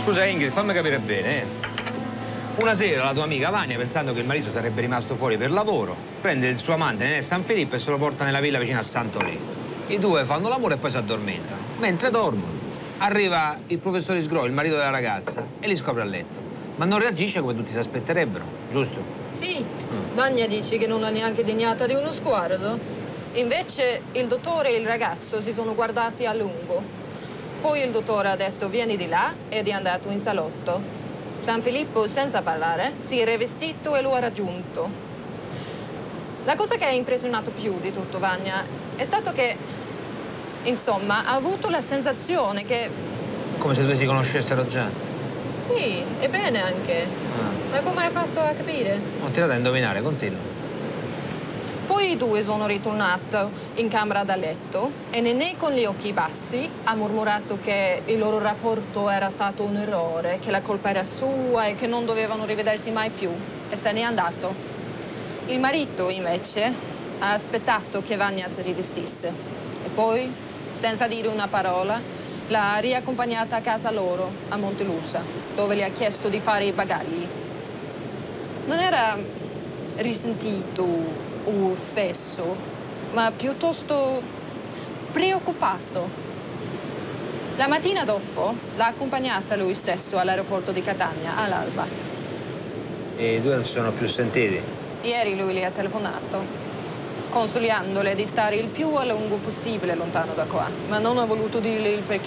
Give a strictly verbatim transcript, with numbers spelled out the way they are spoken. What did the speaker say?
Scusa Ingrid, fammi capire bene. Eh. Una sera la tua amica Vania, pensando che il marito sarebbe rimasto fuori per lavoro, prende il suo amante Nenè San Filippo e se lo porta nella villa vicino a Sant'Olì. I due fanno l'amore e poi si addormentano. Mentre dormono, arriva il professor Isgro, il marito della ragazza, e li scopre a letto. Ma non reagisce come tutti si aspetterebbero, giusto? Sì, mm. Vania dice che non l'ha neanche degnata di uno sguardo. Invece il dottore e il ragazzo si sono guardati a lungo. Poi il dottore ha detto vieni di là ed è andato in salotto. San Filippo, senza parlare, si è rivestito e lo ha raggiunto. La cosa che ha impressionato più di tutto Vania è stato che, insomma, ha avuto la sensazione che... Come se due si conoscessero già. Sì, e bene anche. Ah. Ma come hai fatto a capire? Non ti da indovinare, continua. Poi i due sono ritornati in camera da letto e Nenè con gli occhi bassi ha mormorato che il loro rapporto era stato un errore, che la colpa era sua e che non dovevano rivedersi mai più e se n'è andato. Il marito invece ha aspettato che Vania si rivestisse e poi, senza dire una parola, l'ha riaccompagnata a casa loro, a Montelusa, dove le ha chiesto di fare i bagagli. Non era risentito o offeso, ma piuttosto preoccupato. La mattina dopo l'ha accompagnata lui stesso all'aeroporto di Catania, all'alba. E i due non si sono più sentiti? Ieri lui le ha telefonato, consigliandole di stare il più a lungo possibile lontano da qua, ma non ha voluto dirle il perché.